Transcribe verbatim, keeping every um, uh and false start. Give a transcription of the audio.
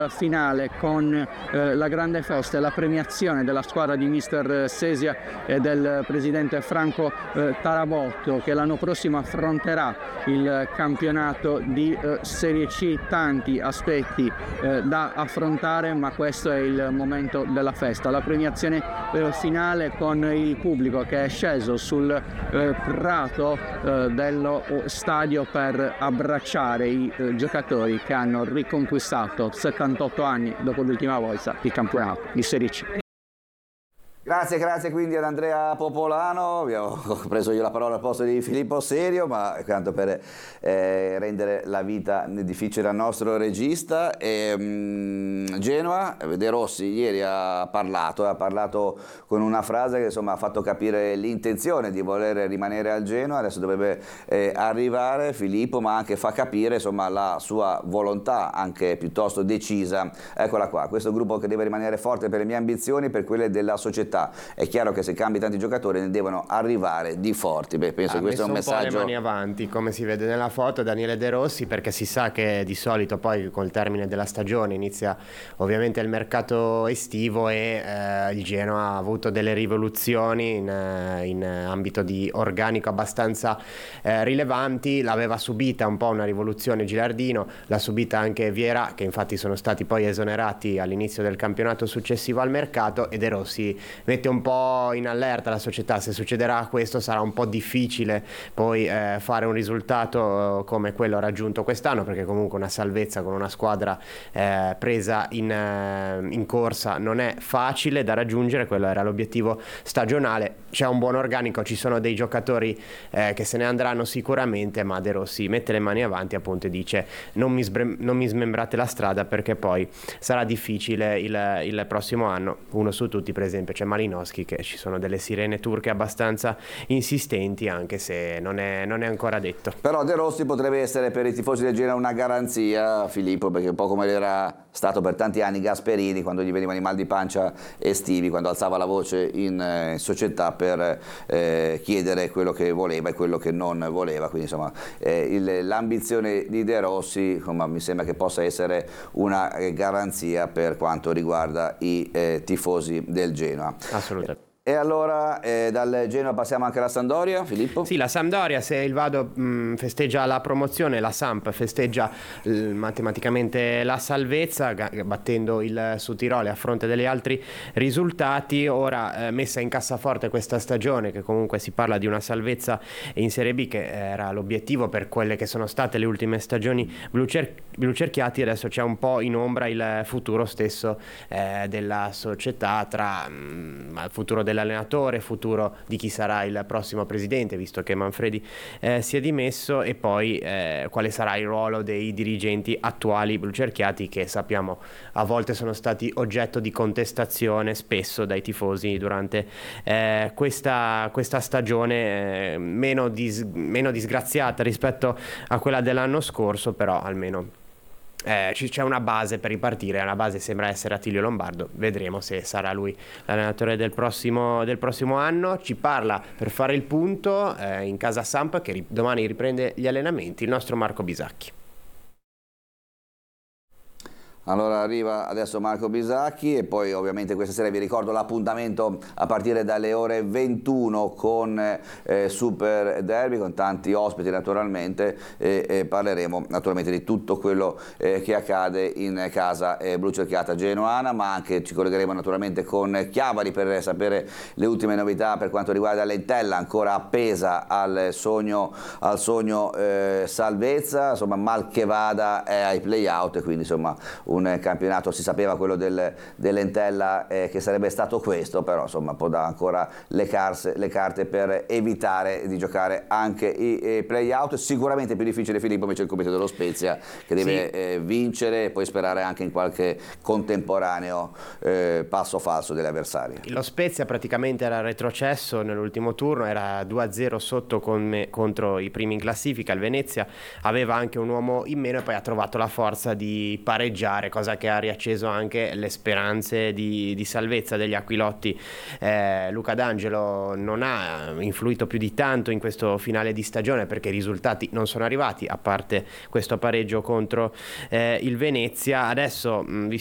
finale con eh, la grande festa e la premiazione della squadra di mister Sesia e del presidente Franco eh, Tarabotto, che l'anno prossimo affronterà il campionato di eh, Serie C. Tanti aspetti eh, da affrontare, ma questo è il momento della festa, la premiazione eh, finale con il pubblico che è sceso sul eh, prato eh, dello stadio per abbracciare i eh, giocatori che hanno riconquistato settantotto anni dopo l'ultima volta il campionato di Serie C. Grazie, grazie quindi ad Andrea Popolano. Abbiamo preso io la parola al posto di Filippo Serio, ma tanto per eh, rendere la vita difficile al nostro regista. E, mh, Genoa, De Rossi ieri ha parlato, ha parlato con una frase che insomma ha fatto capire l'intenzione di voler rimanere al Genoa. Adesso dovrebbe eh, arrivare Filippo, ma anche fa capire insomma la sua volontà anche piuttosto decisa. Eccola qua, questo gruppo che deve rimanere forte per le mie ambizioni, per quelle della società. È chiaro che se cambi tanti giocatori ne devono arrivare di forti. Beh, penso ha che questo è un messo messaggio. Un po' le mani avanti, come si vede nella foto, Daniele De Rossi, perché si sa che di solito poi col termine della stagione inizia ovviamente il mercato estivo e eh, il Genoa ha avuto delle rivoluzioni in, in ambito di organico abbastanza eh, rilevanti. L'aveva subita un po' una rivoluzione Gilardino, l'ha subita anche Vieira, che infatti sono stati poi esonerati all'inizio del campionato successivo al mercato, e De Rossi mette un po' in allerta la società. Se succederà questo sarà un po' difficile poi eh, fare un risultato come quello raggiunto quest'anno, perché comunque una salvezza con una squadra eh, presa in, eh, in corsa non è facile da raggiungere. Quello era l'obiettivo stagionale. C'è un buon organico, ci sono dei giocatori eh, che se ne andranno sicuramente, ma De Rossi mette le mani avanti appunto e dice non mi, sbre- non mi smembrate la strada, perché poi sarà difficile il, il prossimo anno. Uno su tutti per esempio c'è Malinowski, che ci sono delle sirene turche abbastanza insistenti, anche se non è, non è ancora detto. Però De Rossi potrebbe essere per i tifosi del Genoa una garanzia, Filippo, perché un po' come era stato per tanti anni Gasperini quando gli venivano i mal di pancia estivi, quando alzava la voce in eh, società per eh, chiedere quello che voleva e quello che non voleva. Quindi insomma eh, il, l'ambizione di De Rossi insomma, mi sembra che possa essere una eh, garanzia per quanto riguarda i eh, tifosi del Genoa. Assolutamente. E allora eh, dal Genoa passiamo anche alla Sampdoria, Filippo? Sì, la Sampdoria, se il Vado mh, festeggia la promozione, la Samp festeggia l- matematicamente la salvezza, g- battendo il Südtirol a fronte degli altri risultati. Ora eh, messa in cassaforte questa stagione, che comunque si parla di una salvezza in Serie B, che era l'obiettivo per quelle che sono state le ultime stagioni blucer- blucerchiati. Adesso c'è un po' in ombra il futuro stesso eh, della società, tra mh, il futuro dell'allenatore, futuro di chi sarà il prossimo presidente, visto che Manfredi eh, si è dimesso, e poi eh, quale sarà il ruolo dei dirigenti attuali blucerchiati, che sappiamo a volte sono stati oggetto di contestazione spesso dai tifosi durante eh, questa, questa stagione eh, meno, dis- meno disgraziata rispetto a quella dell'anno scorso, però almeno Eh, c'è una base per ripartire. La base sembra essere Attilio Lombardo. Vedremo se sarà lui l'allenatore del prossimo, del prossimo anno. Ci parla per fare il punto eh, in casa Samp, che ri- domani riprende gli allenamenti, il nostro Marco Bisacchi. Allora arriva adesso Marco Bisacchi e poi ovviamente questa sera vi ricordo l'appuntamento a partire dalle ore ventuno con eh, Super Derby, con tanti ospiti naturalmente, e, e parleremo naturalmente di tutto quello eh, che accade in casa eh, blucerchiata genoana, ma anche ci collegheremo naturalmente con Chiavari per sapere le ultime novità per quanto riguarda l'Entella, ancora appesa al sogno, al sogno eh, salvezza, insomma mal che vada è ai play-out, e quindi insomma un campionato, si sapeva quello del, dell'Entella eh, che sarebbe stato questo, però insomma può dare ancora le, carse, le carte per evitare di giocare anche i, i play-out. Sicuramente più difficile, Filippo, invece il compito dello Spezia, che deve sì. eh, vincere e poi sperare anche in qualche contemporaneo eh, passo falso degli avversari. Lo Spezia praticamente era retrocesso nell'ultimo turno, era due a zero sotto con me, contro i primi in classifica. Il Venezia aveva anche un uomo in meno e poi ha trovato la forza di pareggiare titolare, cosa che ha riacceso anche le speranze di, di salvezza degli aquilotti. eh, Luca D'Angelo non ha influito più di tanto in questo finale di stagione perché i risultati non sono arrivati, a parte questo pareggio contro eh, il Venezia. Adesso mh,